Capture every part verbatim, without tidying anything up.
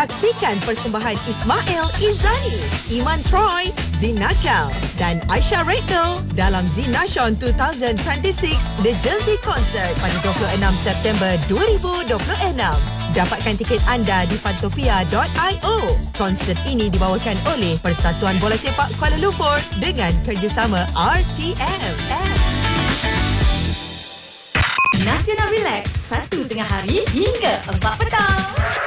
Saksikan persembahan Ismail Izani, Iman Troy, Zinakal dan Aisyah Redno dalam Zinashon dua ribu dua puluh enam The Jersey Concert pada dua puluh enam September dua ribu dua puluh enam. Dapatkan tiket anda di fantopia dot io. Konsert ini dibawakan oleh Persatuan Bola Sepak Kuala Lumpur dengan kerjasama R T M. Nasional Relax, satu tengah hari hingga empat petang.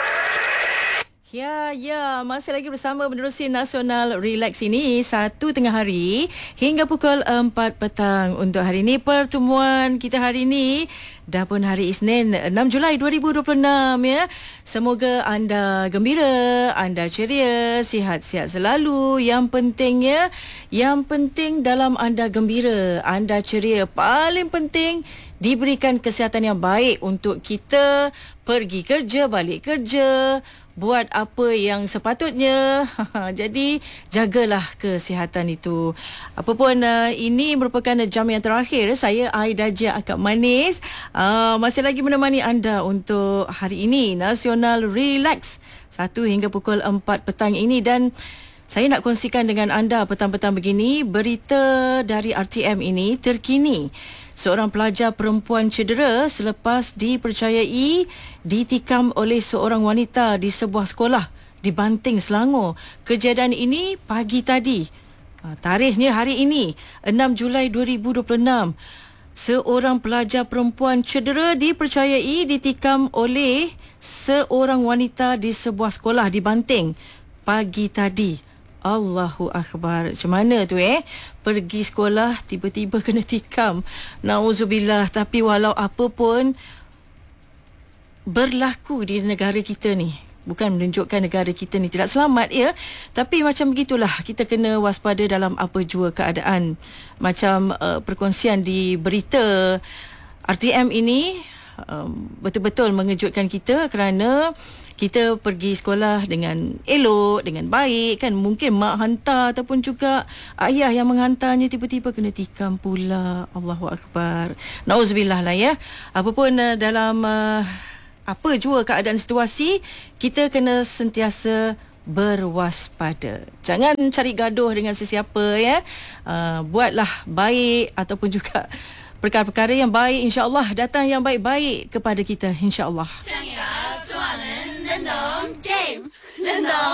Ya, ya, masih lagi bersama menerusi Nasional Relax ini satu tengah hari hingga pukul empat petang. Untuk hari ini, pertemuan kita hari ini dah pun hari Isnin enam Julai dua ribu dua puluh enam ya. Semoga anda gembira, anda ceria, sihat-sihat selalu. Yang pentingnya, yang penting dalam anda gembira, anda ceria, paling penting diberikan kesihatan yang baik untuk kita pergi kerja, balik kerja, buat apa yang sepatutnya. Jadi jagalah kesihatan itu. Apapun uh, ini merupakan jam yang terakhir saya Aida Je Akak Manis uh, masih lagi menemani anda untuk hari ini Nasional Relax satu hingga pukul empat petang ini. Dan saya nak kongsikan dengan anda petang-petang begini berita dari R T M ini terkini. Seorang pelajar perempuan cedera selepas dipercayai ditikam oleh seorang wanita di sebuah sekolah di Banting, Selangor. Kejadian ini pagi tadi. Tarikhnya hari ini, enam Julai dua ribu dua puluh enam. Seorang pelajar perempuan cedera dipercayai ditikam oleh seorang wanita di sebuah sekolah di Banting pagi tadi. Allahu Akbar. Macam mana tu eh? Pergi sekolah tiba-tiba kena tikam. Nauzubillah. Tapi walau apa pun berlaku di negara kita ni, bukan menunjukkan negara kita ni tidak selamat ya. Tapi macam begitulah, kita kena waspada dalam apa jua keadaan. Macam uh, perkongsian di berita R T M ini um, betul-betul mengejutkan kita kerana kita pergi sekolah dengan elok, dengan baik kan. Mungkin mak hantar ataupun juga ayah yang menghantarnya tiba-tiba kena tikam pula. Allahu Akbar. Nauzubillah lah ya. Apapun uh, dalam uh, apa jua keadaan situasi, kita kena sentiasa berwaspada. Jangan cari gaduh dengan sesiapa ya. Uh, buatlah baik ataupun juga perkara-perkara yang baik, insya-Allah datang yang baik-baik kepada kita, insya-Allah.